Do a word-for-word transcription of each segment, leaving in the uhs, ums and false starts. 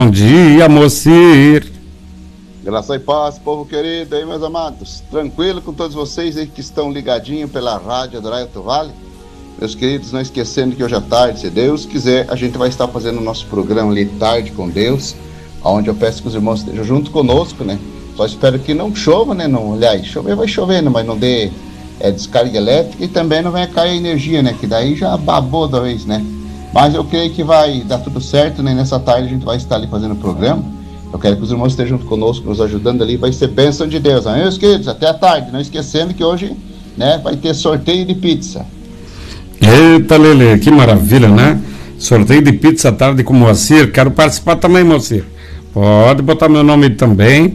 Bom dia, Moacir. Graça e paz, povo querido aí, meus amados. Tranquilo com todos vocês aí que estão ligadinhos pela rádio Adorai do Vale. Meus queridos, não esquecendo que hoje à tarde, se Deus quiser, a gente vai estar fazendo o nosso programa ali, Tarde com Deus, onde eu peço que os irmãos estejam junto conosco, né? Só espero que não chova, né? Não, aliás, chover vai chovendo, mas não dê é, descarga elétrica e também não venha cair energia, né? Que daí já babou da vez, né? Mas eu creio que vai dar tudo certo, né? Nessa tarde a gente vai estar ali fazendo o programa. Eu quero que os irmãos estejam junto conosco, nos ajudando ali. Vai ser bênção de Deus, né? Meus queridos, até a tarde. Não esquecendo que hoje, né, vai ter sorteio de pizza. Eita, Lele, que maravilha, né? Sorteio de pizza à tarde com o Moacir. Quero participar também, Moacir. Pode botar meu nome também.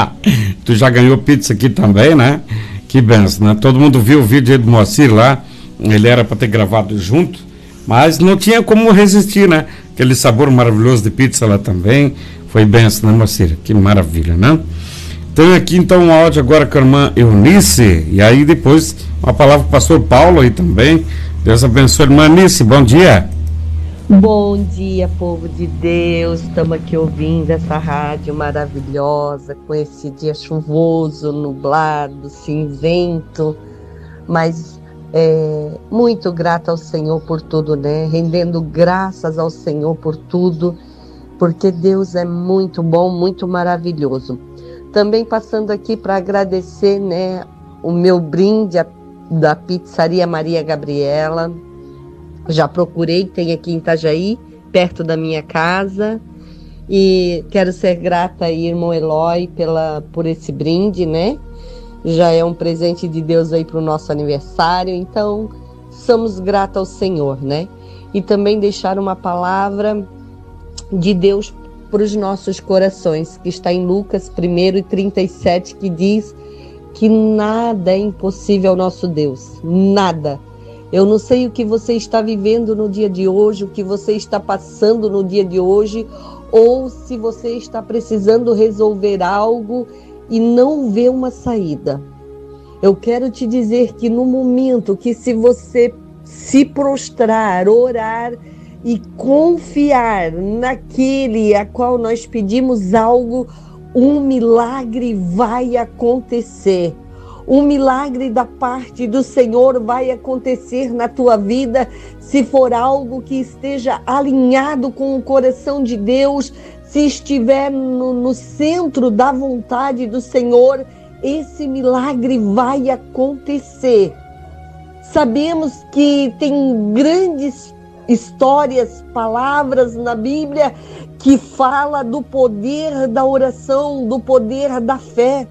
Tu já ganhou pizza aqui também, né? Que benção, né? Todo mundo viu o vídeo do Moacir lá. Ele era para ter gravado junto, mas não tinha como resistir, né? Aquele sabor maravilhoso de pizza lá também. Foi benção, né, Moacir? Que maravilha, né? Tenho aqui então um áudio agora com a irmã Eunice. E aí depois uma palavra para o pastor Paulo aí também. Deus abençoe, irmã Eunice. Bom dia. Bom dia, povo de Deus. Estamos aqui ouvindo essa rádio maravilhosa, com esse dia chuvoso, nublado, cinzento, mas é, muito grata ao Senhor por tudo, né? Rendendo graças ao Senhor por tudo, porque Deus é muito bom, muito maravilhoso. Também passando aqui para agradecer, né, o meu brinde a, da Pizzaria Maria Gabriela. Já procurei, tem aqui em Itajaí, perto da minha casa, e quero ser grata aí, irmão Eloy, pela, por esse brinde, né? Já é um presente de Deus aí para o nosso aniversário, então somos gratos ao Senhor, né? E também deixar uma palavra de Deus para os nossos corações, que está em Lucas um e trinta e sete, que diz que nada é impossível ao nosso Deus, nada. Eu não sei o que você está vivendo no dia de hoje, o que você está passando no dia de hoje, ou se você está precisando resolver algo e não vê uma saída. Eu quero te dizer que no momento que se você se prostrar, orar e confiar naquele a qual nós pedimos algo, um milagre vai acontecer. Um milagre da parte do Senhor vai acontecer na tua vida, se for algo que esteja alinhado com o coração de Deus, se estiver no, no centro da vontade do Senhor, esse milagre vai acontecer. Sabemos que tem grandes histórias, palavras na Bíblia que fala do poder da oração, do poder da fé.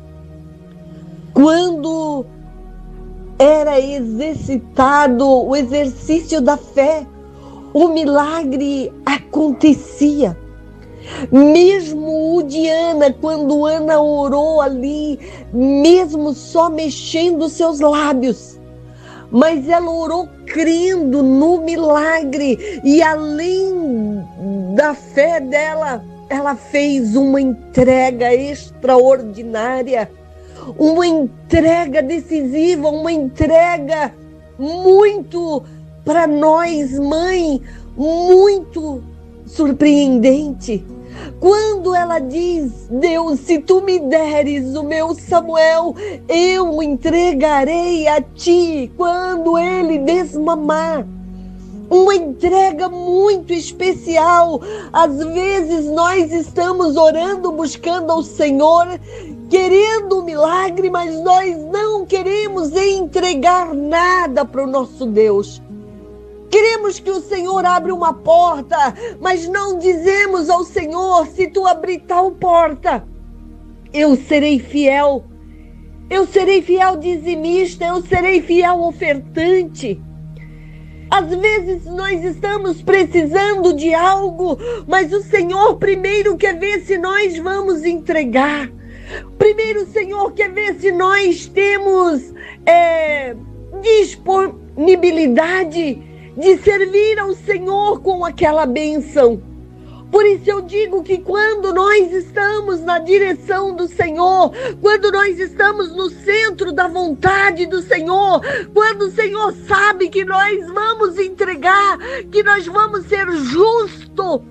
Quando era exercitado o exercício da fé, o milagre acontecia. Mesmo o de Ana, quando Ana orou ali, mesmo só mexendo seus lábios, mas ela orou crendo no milagre, e além da fé dela, ela fez uma entrega extraordinária. Uma entrega decisiva, uma entrega muito, para nós, mãe, muito surpreendente. Quando ela diz: Deus, se tu me deres o meu Samuel, eu o entregarei a ti quando ele desmamar. Uma entrega muito especial. Às vezes nós estamos orando, buscando ao Senhor, querendo um milagre, mas nós não queremos entregar nada para o nosso Deus. Queremos que o Senhor abra uma porta, mas não dizemos ao Senhor: se tu abrir tal porta, eu serei fiel. Eu serei fiel dizimista, eu serei fiel ofertante. Às vezes nós estamos precisando de algo, mas o Senhor primeiro quer ver se nós vamos entregar. Primeiro o Senhor quer ver se nós temos é, disponibilidade de servir ao Senhor com aquela bênção. Por isso eu digo que quando nós estamos na direção do Senhor, quando nós estamos no centro da vontade do Senhor, quando o Senhor sabe que nós vamos entregar, que nós vamos ser justos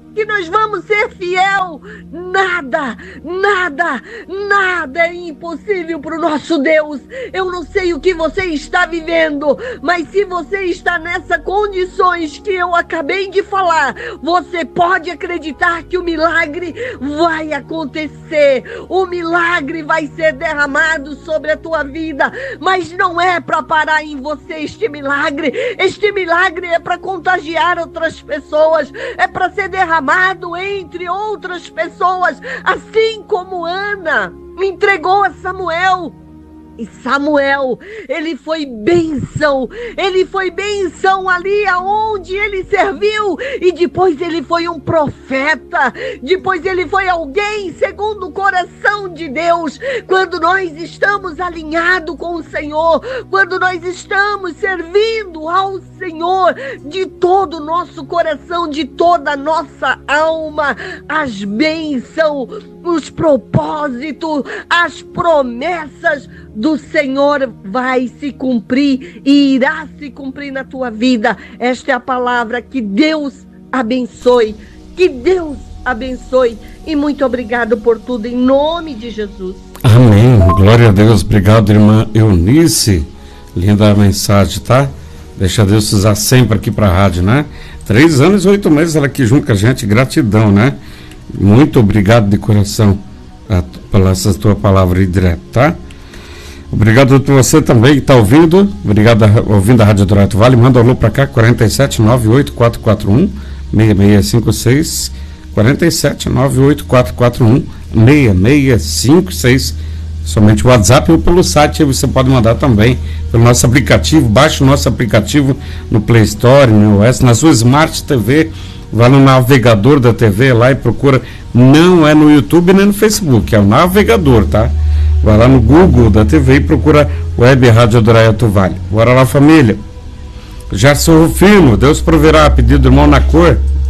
que nós vamos ser fiel. Nada, nada, nada é impossível para o nosso Deus. Eu não sei o que você está vivendo, mas se você está nessas condições que eu acabei de falar, você pode acreditar que o milagre vai acontecer. O milagre vai ser derramado sobre a tua vida, mas não é para parar em você este milagre. Este milagre é para contagiar outras pessoas, é para ser derramado entre outras pessoas, assim como Ana entregou a Samuel. E Samuel, ele foi bênção, ele foi bênção ali aonde ele serviu, e depois ele foi um profeta, depois ele foi alguém segundo o coração de Deus. Quando nós estamos alinhados com o Senhor, quando nós estamos servindo ao Senhor de todo o nosso coração, de toda a nossa alma, as bênçãos, os propósitos, as promessas do Senhor vai se cumprir e irá se cumprir na tua vida. Esta é a palavra. Que Deus abençoe, que Deus abençoe, e muito obrigado por tudo, em nome de Jesus. Amém, glória a Deus. Obrigado, irmã Eunice, linda mensagem, tá? Deixa Deus usar sempre aqui para a rádio, né? Três anos e oito meses ela aqui junto com a gente, gratidão, né? Muito obrigado de coração a, pela essa tua palavra aí direto, tá? Obrigado por você também que está ouvindo. Obrigado a, ouvindo a Rádio do Alto Vale. Manda um alô para cá, quatro sete nove oito quatro quatro um seis seis cinco seis. quatro sete nove oito quatro quatro um seis seis cinco seis. Somente o WhatsApp ou pelo site. Aí você pode mandar também pelo nosso aplicativo. Baixe o nosso aplicativo no Play Store, no iOS, na sua Smart T V. Vai no navegador da T V lá e procura. Não é no YouTube nem no Facebook, é o navegador, tá? Vai lá no Google da T V e procura Web Rádio do Alto Vale. Bora lá, família. Gerson Rufino, Deus proverá, pedido do irmão na cor.